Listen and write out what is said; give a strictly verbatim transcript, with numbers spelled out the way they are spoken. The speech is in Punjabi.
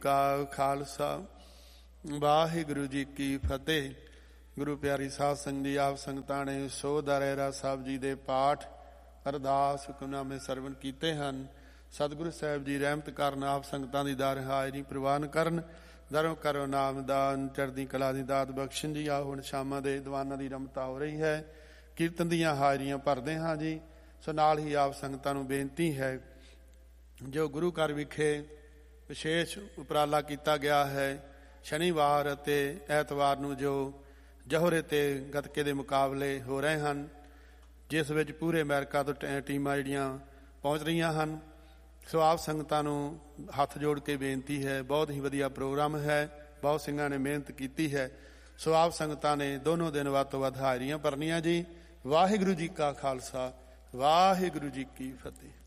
ਕਾ ਖਾਲਸਾ ਵਾਹਿਗੁਰੂ ਜੀ ਕੀ ਫਤਿਹ। ਗੁਰੂ ਪਿਆਰੀ ਸਾਧ ਸੰਗਤ ਜੀ, ਆਪ ਸੰਗਤਾਂ ਨੇ ਸੋਧ ਰਹਿਰਾਸ ਸਾਹਿਬ ਜੀ ਦੇ ਪਾਠ ਅਰਦਾਸ ਹੁਕਮਨਾਮੇ ਸਰਵਣ ਕੀਤੇ ਹਨ। ਸਤਿਗੁਰੂ ਸਾਹਿਬ ਜੀ ਰਹਿਮਤ ਕਰਨ, ਆਪ ਸੰਗਤਾਂ ਦੀ ਦਰ ਹਾਜ਼ਰੀ ਪ੍ਰਵਾਨ ਕਰਨ, ਧਰਮ ਕਰੋ ਨਾਮ ਦਾਨ, ਚੜ੍ਹਦੀ ਕਲਾ ਦੀ ਦਾਤ ਬਖਸ਼ਣ ਜੀ। ਆ ਹੁਣ ਸ਼ਾਮਾਂ ਦੇ ਦੀਵਾਨਾਂ ਦੀ ਰਮਤਾ ਹੋ ਰਹੀ ਹੈ, ਕੀਰਤਨ ਦੀਆਂ ਹਾਜ਼ਰੀਆਂ ਭਰਦੇ ਹਾਂ ਜੀ। ਸੋ ਨਾਲ ਹੀ ਆਪ ਸੰਗਤਾਂ ਨੂੰ ਬੇਨਤੀ ਹੈ, ਜੋ ਗੁਰੂ ਘਰ ਵਿਖੇ ਵਿਸ਼ੇਸ਼ ਉਪਰਾਲਾ ਕੀਤਾ ਗਿਆ ਹੈ, ਸ਼ਨੀਵਾਰ ਅਤੇ ਐਤਵਾਰ ਨੂੰ ਜੋ ਜੋਹਰੇ ਤੇ ਗੱਤਕੇ ਦੇ ਮੁਕਾਬਲੇ ਹੋ ਰਹੇ ਹਨ, ਜਿਸ ਵਿੱਚ ਪੂਰੇ ਅਮਰੀਕਾ ਤੋਂ ਟੀਮਾਂ ਜਿਹੜੀਆਂ ਪਹੁੰਚ ਰਹੀਆਂ ਹਨ। ਸੋ ਆਪ ਸੰਗਤਾਂ ਨੂੰ ਹੱਥ ਜੋੜ ਕੇ ਬੇਨਤੀ ਹੈ, ਬਹੁਤ ਹੀ ਵਧੀਆ ਪ੍ਰੋਗਰਾਮ ਹੈ, ਬਹੁਤ ਸਿੰਘਾਂ ਨੇ ਮਿਹਨਤ ਕੀਤੀ ਹੈ। ਸੋ ਆਪ ਸੰਗਤਾਂ ਨੇ ਦੋਨੋਂ ਦਿਨ ਵੱਧ ਤੋਂ ਵੱਧ ਹਾਜ਼ਰੀਆਂ ਭਰਨੀਆਂ ਜੀ। ਵਾਹਿਗੁਰੂ ਜੀ ਕਾ ਖਾਲਸਾ, ਵਾਹਿਗੁਰੂ ਜੀ ਕੀ ਫਤਿਹ।